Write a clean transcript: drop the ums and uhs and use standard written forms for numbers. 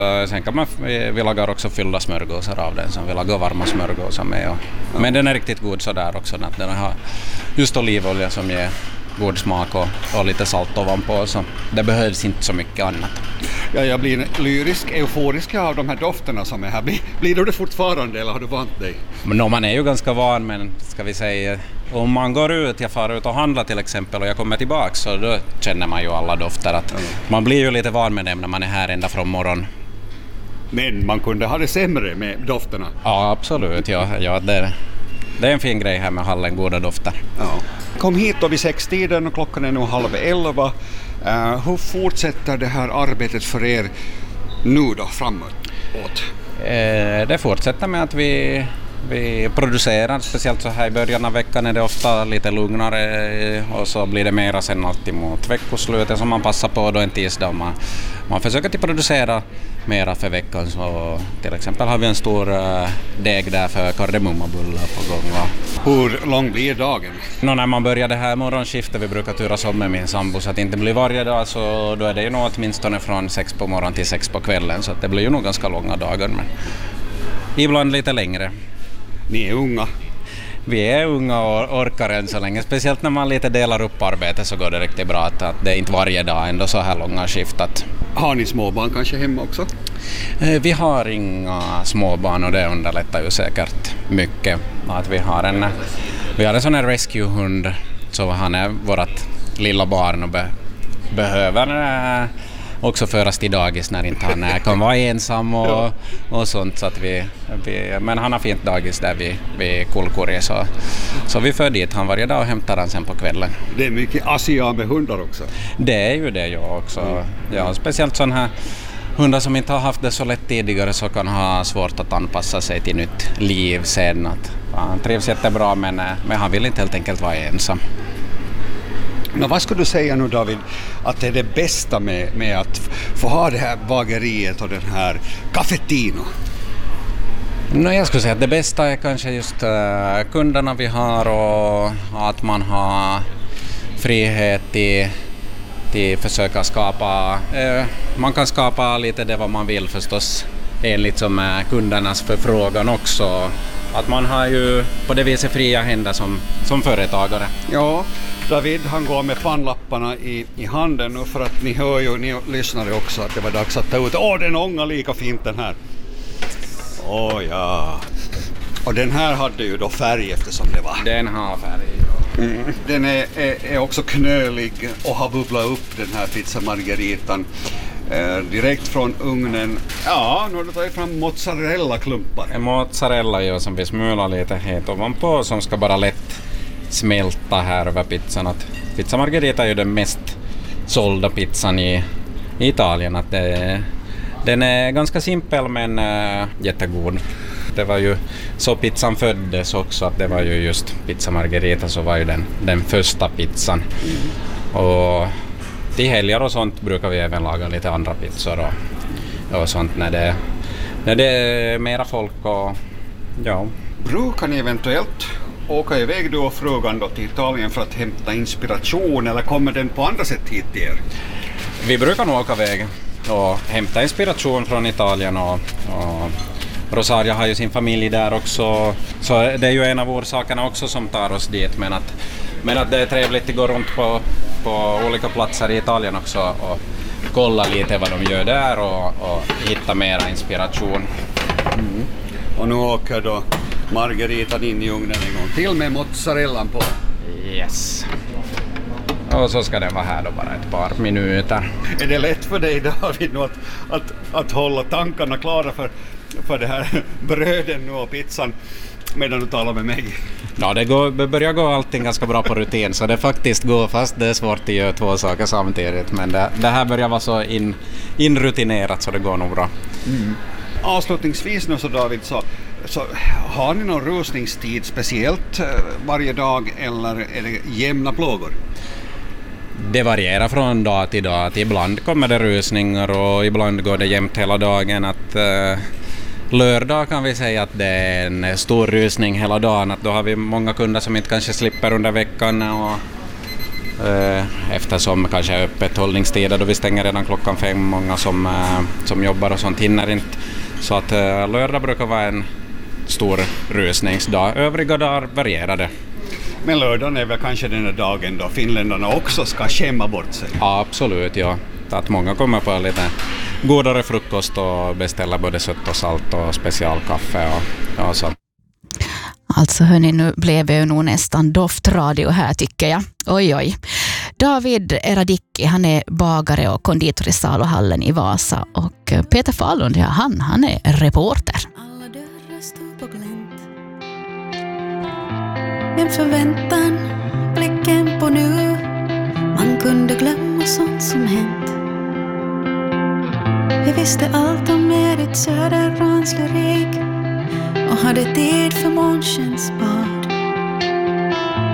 Sen kan vi lagar också fyllda smörgåsar av den, som vi lagar varma smörgåsar med. Men den är riktigt god så där också, att den har just olivolja som ger god smak och lite salt ovanpå, så det behövs inte så mycket annat. Ja, jag blir lyrisk, euforisk av de här dofterna som är här. Blir du det fortfarande eller har du vant dig? Men man är ju ganska van, men ska vi säga, om man går ut, jag far ut och handlar till exempel och jag kommer tillbaka, så då känner man ju alla dofter. Att man blir ju lite van med dem när man är här ända från morgon. Men man kunde ha det sämre med dofterna. Ja, absolut. Ja, det är en fin grej här med hallen, goda dofter. Ja. Kom hit då vid 6-tiden och klockan är nu 10:30. Hur fortsätter det här arbetet för er nu då framåt? Det fortsätter med att vi producerar, speciellt så här i början av veckan är det ofta lite lugnare och så blir det mera sen alltid mot veckoslutet som man passar på då en tisdag. Man försöker att producera mera för veckan, så till exempel har vi en stor deg där för kardemummabullar på gång. Hur lång blir dagen? När man börjar det här morgonskiftet, vi brukar turas om med min sambo så att det inte blir varje dag, så då är det ju nog åtminstone från 6 på morgonen till 6 på kvällen, så att det blir ju nog ganska långa dagar, men ibland lite längre. Ni är unga. Vi är unga och orkar än så länge. Speciellt när man lite delar upp arbetet så går det riktigt bra att det är inte varje dag ändå så här långa skiftat. Har ni småbarn kanske hemma också? Vi har inga småbarn och det underlättar ju säkert mycket. Att vi har en sån här rescue-hund, så han är vårt lilla barn och behöver också föras till dagis när inte han kan vara ensam och sånt, så att men han har fint dagis där vid Kulkuri, så vi för dit han varje dag och hämtar han sen på kvällen. Det är mycket ASEAN med hundar också. Det är ju det jag också. Ja, speciellt sådana här hundar som inte har haft det så lätt tidigare, så kan ha svårt att anpassa sig till nytt liv sen. Han trivs jättebra, men han vill inte helt enkelt vara ensam. Men vad skulle du säga nu, David, att det är det bästa med att få ha det här bageriet och den här Cafettino? Jag skulle säga att det bästa är kanske just kunderna vi har och att man har frihet till försöka skapa. Man kan skapa lite det vad man vill förstås, enligt som är kundernas förfrågan också. Att man har ju på det viset fria händer som företagare. Ja, David han går med pannlapparna i handen nu, för att ni hör ju, ni lyssnade också, att det var dags att ta ut. Den ångar lika fint den här. Ja. Och den här hade ju då färg eftersom det var. Den har färg, ja. Den är också knölig och har bubblat upp, den här pizza margaritan. Direkt från ugnen. Ja, nu har du tagit fram mozzarella-klumpar. En mozzarella som vi smular lite het ovanpå, som ska bara lätt smälta här över pizzan. Att pizza margherita är ju den mest sålda pizzan i Italien. Att den är ganska simpel men jättegod. Det var ju så pizzan föddes också, att det var ju just pizza margherita, så var ju den första pizzan. Och till helger och sånt brukar vi även laga lite andra pizzor och sånt när det är mera folk och ja. Brukar ni eventuellt åka iväg då och frugan då till Italien för att hämta inspiration, eller kommer den på andra sätt hit till er? Vi brukar nog åka iväg och hämta inspiration från Italien och Rosaria har ju sin familj där också, så det är ju en av orsakerna också som tar oss dit, men att det är trevligt att gå runt på olika platser i Italien också och kolla lite vad de gör där och hitta mera inspiration. Och nu åker då margaritan in i ugnen en gång till med mozzarellan på. Yes. Och så ska den vara här då bara ett par minuter. Är det lätt för dig, David, nu att hålla tankarna klara för det här bröden nu och pizzan medan du talar med mig? Ja, det börjar gå allting ganska bra på rutin, så det faktiskt går, fast det är svårt att göra två saker samtidigt. Men det här börjar vara så inrutinerat så det går nog bra. Avslutningsvis nu så, David, så har ni någon rusningstid speciellt varje dag, eller är det jämna plågor? Det varierar från dag till dag. Ibland kommer det rusningar och ibland går det jämnt hela dagen. Att lördag kan vi säga att det är en stor rusning hela dagen. Att då har vi många kunder som inte kanske slipper under veckan Eftersom kanske öppethållningstider då vi stänger redan klockan 5, många som jobbar och sånt hinner inte. Så att lördag brukar vara en stor rusningsdag. Övriga dagar varierar det. Men lördagen är väl kanske den här dagen då finländarna också ska skämma bort sig? Ja, absolut, ja. Att många kommer på lite godare frukost och beställer både sött och salt och specialkaffe och så. Alltså hörni, nu blev det ju nog nästan doftradio här tycker jag. Oj. David Eradicki, han är bagare och konditor i Saluhallen i Vasa. Och Peter Fahlund, ja, han är reporter. Alla dörrar står på glänt. En förväntan, blicken på nu. Man kunde glömma sånt som hänt. Vi visste allt om Edith Söderrans lyrik och hade tid för månskens bad.